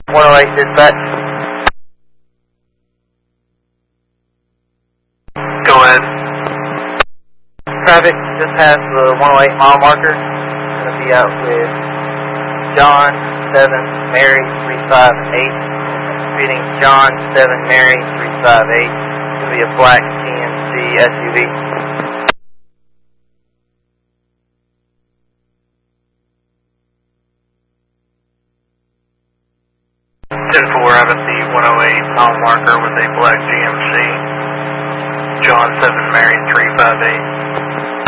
108 dispatch. Go ahead. Traffic just past the 108 mile marker. Going to be out with John 7 Mary 358. Reading John 7 Mary 358. It's going to be a black GMC SUV. 10-4 out at the 108 mile marker with a black GMC. John 7 Mary 358.